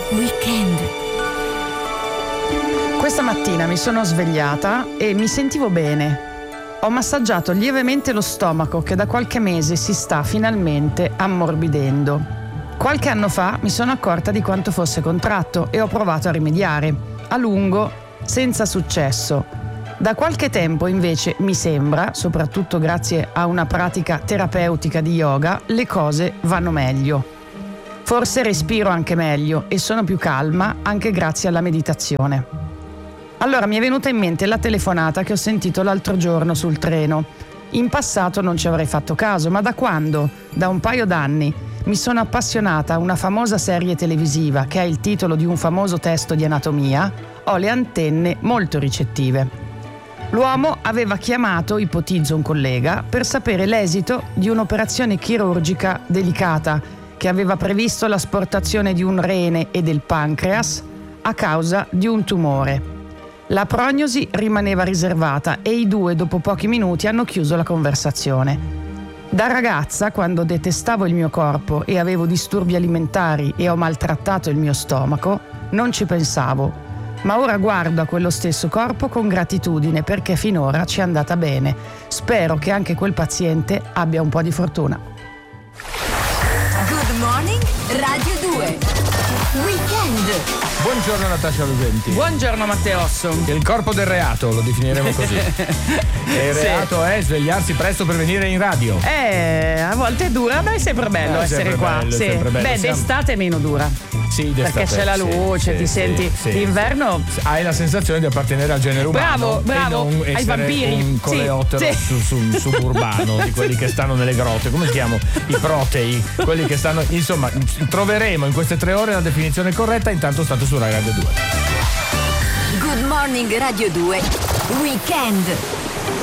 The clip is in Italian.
Weekend. Questa mattina mi sono svegliata e mi sentivo bene. Ho massaggiato lievemente lo stomaco che da qualche mese si sta finalmente ammorbidendo. Qualche anno fa mi sono accorta di quanto fosse contratto e ho provato a rimediare. A lungo, senza successo. Da qualche tempo invece mi sembra, soprattutto grazie a una pratica terapeutica di yoga, le cose vanno meglio. Forse respiro anche meglio e sono più calma anche grazie alla meditazione. Allora mi è venuta in mente la telefonata che ho sentito l'altro giorno sul treno. In passato non ci avrei fatto caso, ma da quando, da un paio d'anni, mi sono appassionata a una famosa serie televisiva che ha il titolo di un famoso testo di anatomia, ho le antenne molto ricettive. L'uomo aveva chiamato, ipotizzo un collega, per sapere l'esito di un'operazione chirurgica delicata che aveva previsto l'asportazione di un rene e del pancreas a causa di un tumore. La prognosi rimaneva riservata e i due dopo pochi minuti hanno chiuso la conversazione. Da ragazza, quando detestavo il mio corpo e avevo disturbi alimentari e ho maltrattato il mio stomaco, non ci pensavo, ma ora guardo a quello stesso corpo con gratitudine perché finora ci è andata bene. Spero che anche quel paziente abbia un po' di fortuna. Good morning, Radio 2. Weekend. Buongiorno Natascia Lucenti. Buongiorno Matteosso. Il corpo del reato, lo definiremo così. E il reato è svegliarsi presto per venire in radio. A volte è dura, ma è sempre bello essere sempre qua. bello, Sì. sempre bello. Beh, d'estate è meno dura. Sì, Perché c'è la luce, ti senti. D'inverno. Hai la sensazione di appartenere al genere umano. Bravo, e non ai essere vampiri. un coleottero suburbano, di quelli che stanno nelle grotte. Come si chiamano? I protei, quelli che stanno. Insomma, troveremo in queste 3 ore la definizione corretta. Intanto state su Rai Radio 2. Good morning, Radio 2. Weekend.